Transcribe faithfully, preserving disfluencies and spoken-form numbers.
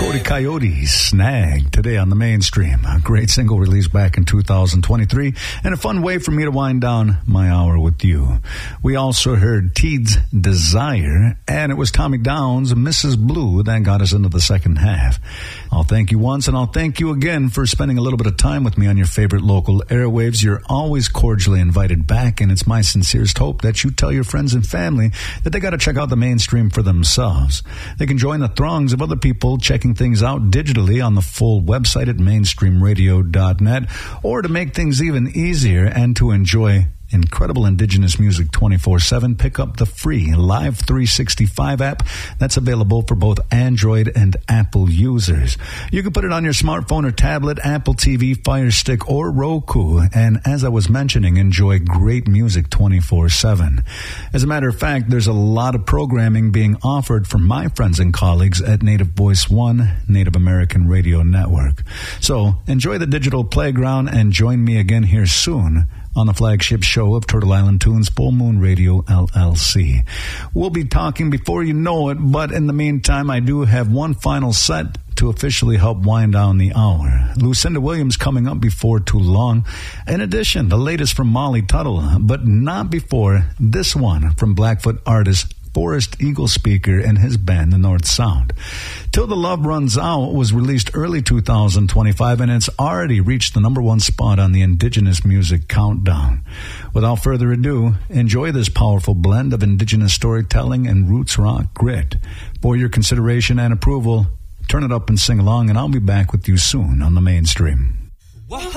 Cody Coyote, Snag, today on the mainstream. A great single released back in two thousand twenty-three, and a fun way for me to wind down my hour with you. We also heard Teed's Desire, and it was Tommy Downs' Missus Blue that got us into the second half. I'll thank you once, and I'll thank you again for spending a little bit of time with me on your favorite local airwaves. You're always cordially invited back, and it's my sincerest hope that you tell your friends and family that they got to check out the mainstream for themselves. They can join the throngs of other people checking things out digitally on the full website at mainstream radio dot net, or to make things even easier and to enjoy incredible indigenous music twenty-four seven, pick up the free Live three sixty-five app that's available for both Android and Apple users. You can put it on your smartphone or tablet, Apple T V, Fire Stick, or Roku, and as I was mentioning, enjoy great music twenty-four seven. As a matter of fact, there's a lot of programming being offered from my friends and colleagues at Native Voice One, Native American Radio Network. So enjoy the digital playground and join me again here soon on the flagship show of Turtle Island Tunes, Full Moon Radio, L L C. We'll be talking before you know it, but in the meantime, I do have one final set to officially help wind down the hour. Lucinda Williams coming up before too long. In addition, the latest from Molly Tuttle, but not before this one from Blackfoot artist Forest Eagle Speaker and his band, the North Sound. Till the Love Runs Out was released early two thousand twenty-five, and it's already reached the number one spot on the Indigenous Music Countdown. Without further ado, enjoy this powerful blend of Indigenous storytelling and roots rock grit. For your consideration and approval, turn it up and sing along, and I'll be back with you soon on the mainstream.